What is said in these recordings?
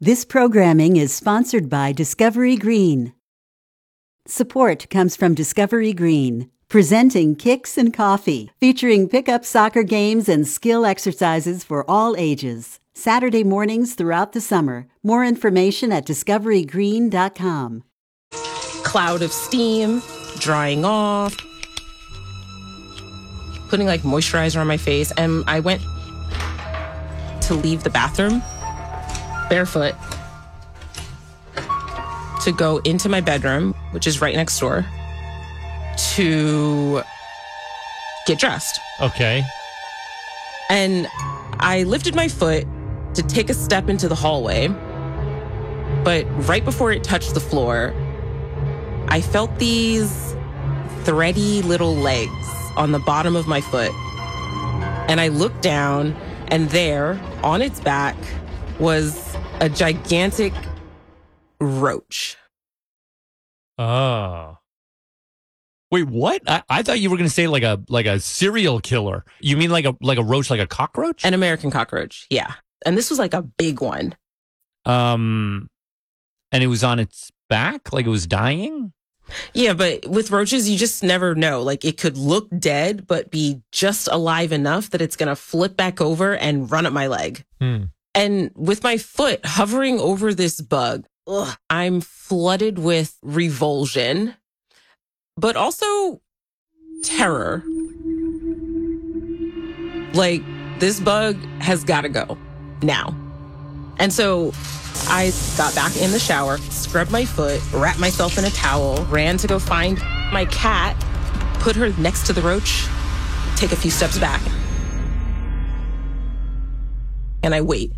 This programming is sponsored by Discovery Green. Support comes from Discovery Green, presenting Kicks and Coffee, featuring pickup soccer games and skill exercises for all ages. Saturday mornings throughout the summer. More information at discoverygreen.com. Cloud of steam, drying off, putting like moisturizer on my face, and I went to leave the bathroom barefoot to go into my bedroom, which is right next door, to get dressed. Okay. And I lifted my foot to take a step into the hallway, but right before it touched the floor, I felt these thready little legs on the bottom of my foot. And I looked down, and there, on its back, was a gigantic roach. Oh. Wait, what? I thought you were going to say like a serial killer. You mean like a roach, like a cockroach? An American cockroach, yeah. And this was like a big one. And it was on its back, like it was dying? Yeah, but with roaches, you just never know. Like, it could look dead, but be just alive enough that it's going to flip back over and run up my leg. And with my foot hovering over this bug, I'm flooded with revulsion, but also terror. Like, this bug has got to go now. And so I got back in the shower, scrubbed my foot, wrapped myself in a towel, ran to go find my cat, put her next to the roach, take a few steps back, and I wait.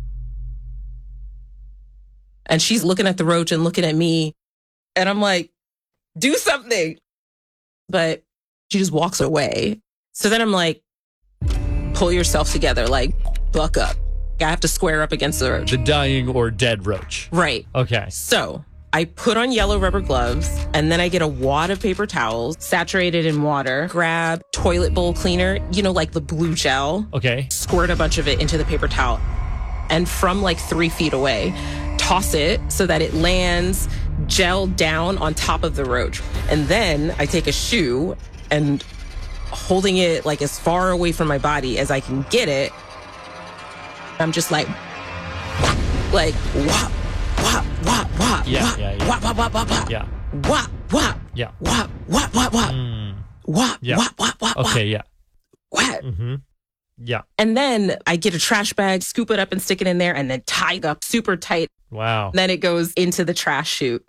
And she's looking at the roach and looking at me, and I'm like, do something. But she just walks away. So then I'm like, pull yourself together, like, buck up. I have to square up against the roach. The dying or dead roach. Right. Okay. So I put on yellow rubber gloves, and then I get a wad of paper towels saturated in water, grab toilet bowl cleaner, like the blue gel. Okay. Squirt a bunch of it into the paper towel. And from like 3 feet away, toss it so that it lands gel down on top of the roach. And then I take a shoe and holding it like as far away from my body as I can get it, I'm just like wop, wop, wop, wop, yeah. wop, wop, wop, wop, wop, Yeah. wop, wop, Yeah. wop, wop, wop, wop, wop, Yeah. wop, wop, wop, Okay, yeah. wop. Mm-hmm. Yeah. And then I get a trash bag, scoop it up and stick it in there, and then tie it up super tight. Wow. Then it goes into the trash chute.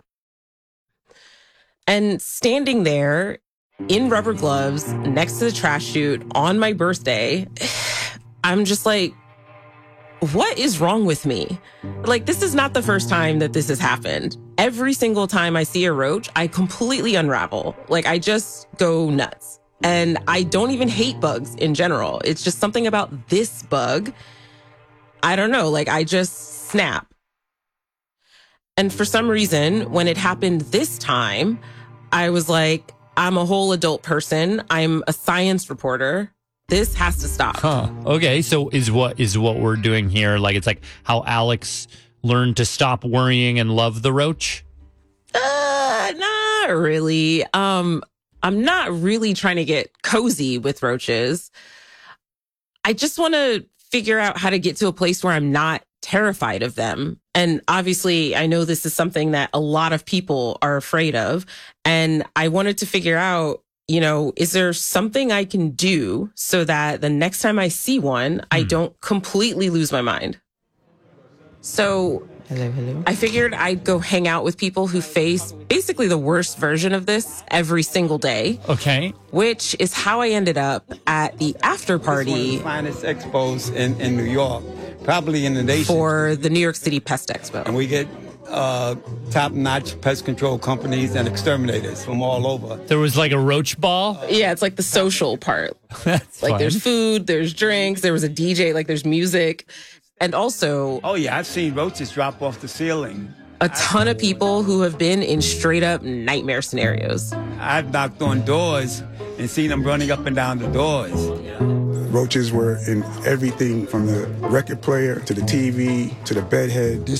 And standing there in rubber gloves next to the trash chute on my birthday, I'm just like, what is wrong with me? Like, this is not the first time that this has happened. Every single time I see a roach, I completely unravel. Like, I just go nuts. And I don't even hate bugs in general. It's just something about this bug. I don't know, like, I just snap. And for some reason, when it happened this time, I was like, I'm a whole adult person. I'm a science reporter. This has to stop. Huh. Okay, so is what we're doing here, like, it's like how Alex learned to stop worrying and love the roach? Not really. I'm not really trying to get cozy with roaches. I just want to figure out how to get to a place where I'm not terrified of them. And obviously, I know this is something that a lot of people are afraid of. And I wanted to figure out, is there something I can do so that the next time I see one, I don't completely lose my mind? So hello. I figured I'd go hang out with people who face basically the worst version of this every single day. Okay. Which is how I ended up at the after party. It's one of the finest expos in New York, probably in the nation. For the New York City Pest Expo. And we get top-notch pest control companies and exterminators from all over. There was like a roach ball? Yeah, it's like the social part. That's like fun. There's food, there's drinks, there was a DJ, like there's music. And also... Oh, yeah, I've seen roaches drop off the ceiling. A ton of people who have been in straight-up nightmare scenarios. I've knocked on doors and seen them running up and down the doors. Roaches were in everything from the record player to the TV to the bedhead.